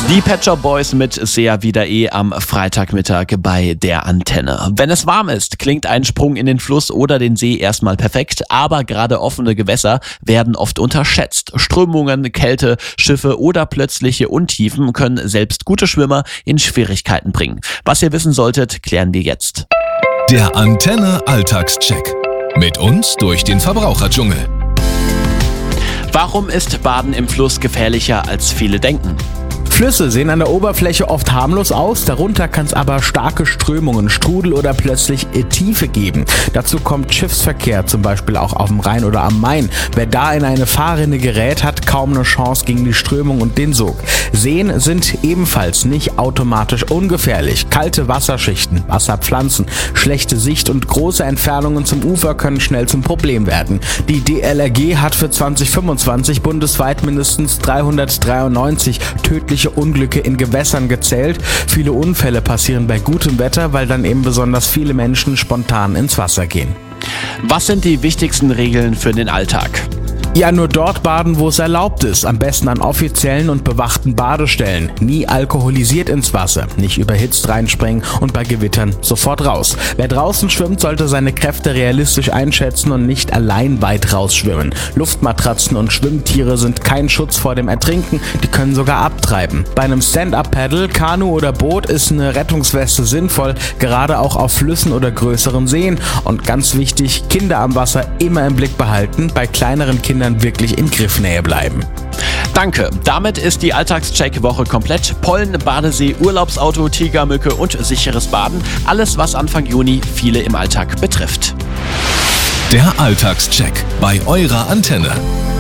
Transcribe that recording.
Die Pet Shop Boys mit Sehr wieder am Freitagmittag bei der Antenne. Wenn es warm ist, klingt ein Sprung in den Fluss oder den See erstmal perfekt, aber gerade offene Gewässer werden oft unterschätzt. Strömungen, Kälte, Schiffe oder plötzliche Untiefen können selbst gute Schwimmer in Schwierigkeiten bringen. Was ihr wissen solltet, klären wir jetzt. Der Antenne Alltagscheck. Mit uns durch den Verbraucherdschungel. Warum ist Baden im Fluss gefährlicher als viele denken? Flüsse sehen an der Oberfläche oft harmlos aus, darunter kann es aber starke Strömungen, Strudel oder plötzlich Tiefe geben. Dazu kommt Schiffsverkehr, zum Beispiel auch auf dem Rhein oder am Main. Wer da in eine Fahrrinne gerät, hat kaum eine Chance gegen die Strömung und den Sog. Seen sind ebenfalls nicht automatisch ungefährlich. Kalte Wasserschichten, Wasserpflanzen, schlechte Sicht und große Entfernungen zum Ufer können schnell zum Problem werden. Die DLRG hat für 2025 bundesweit mindestens 393 tödliche Unglücke in Gewässern gezählt. Viele Unfälle passieren bei gutem Wetter, weil dann eben besonders viele Menschen spontan ins Wasser gehen. Was sind die wichtigsten Regeln für den Alltag? Ja, nur dort baden, wo es erlaubt ist. Am besten an offiziellen und bewachten Badestellen. Nie alkoholisiert ins Wasser, nicht überhitzt reinspringen und bei Gewittern sofort raus. Wer draußen schwimmt, sollte seine Kräfte realistisch einschätzen und nicht allein weit rausschwimmen. Luftmatratzen und Schwimmtiere sind kein Schutz vor dem Ertrinken, die können sogar abtreiben. Bei einem Stand-Up-Paddle, Kanu oder Boot ist eine Rettungsweste sinnvoll, gerade auch auf Flüssen oder größeren Seen. Und ganz wichtig, Kinder am Wasser immer im Blick behalten, bei kleineren Kindern wirklich in Griffnähe bleiben. Danke. Damit ist die Alltagscheck-Woche komplett. Pollen, Badesee, Urlaubsauto, Tigermücke und sicheres Baden. Alles, was Anfang Juni viele im Alltag betrifft. Der Alltagscheck bei eurer Antenne.